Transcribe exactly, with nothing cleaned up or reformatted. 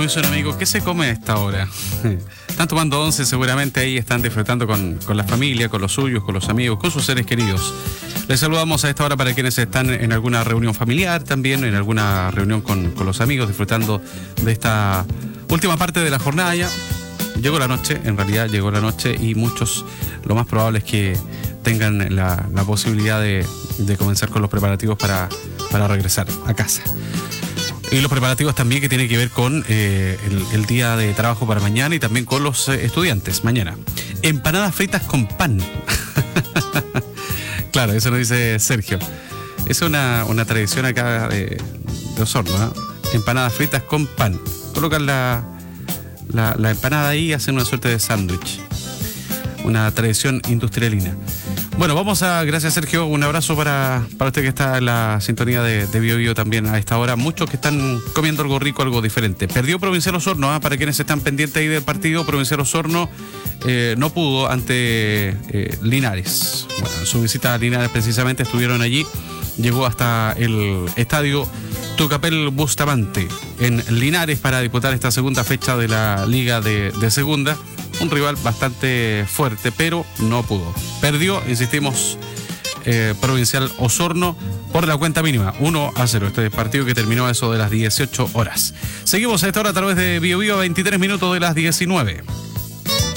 Como dice un amigo, ¿qué se come a esta hora? Están tomando once, seguramente ahí están disfrutando con, con la familia, con los suyos, con los amigos, con sus seres queridos. Les saludamos a esta hora para quienes están en alguna reunión familiar también, en alguna reunión con, con los amigos, disfrutando de esta última parte de la jornada ya. Llegó la noche, en realidad llegó la noche y muchos, lo más probable es que tengan la, la posibilidad de, de comenzar con los preparativos para, para regresar a casa. Y los preparativos también que tienen que ver con eh, el, el día de trabajo para mañana y también con los eh, estudiantes mañana. Empanadas fritas con pan. Claro, eso lo dice Sergio. Es una, una tradición acá de, de Osorno, ¿no? Empanadas fritas con pan. Colocan la, la, la empanada ahí y hacen una suerte de sándwich. Una tradición industrialina. Bueno, vamos a, gracias Sergio, un abrazo para, para usted que está en la sintonía de, de Bio Bio también a esta hora. Muchos que están comiendo algo rico, algo diferente. Perdió Provincial Osorno, ¿eh? Para quienes están pendientes ahí del partido, Provincial Osorno eh, no pudo ante eh, Linares. Bueno, en su visita a Linares precisamente estuvieron allí, llegó hasta el estadio Tucapel Bustamante en Linares para disputar esta segunda fecha de la Liga de, de Segunda. Un rival bastante fuerte, pero no pudo. Perdió, insistimos, eh, Provincial Osorno por la cuenta mínima, uno a cero. Este partido que terminó a eso de las dieciocho horas. Seguimos a esta hora a través de Bio Bio, veintitrés minutos de las diecinueve.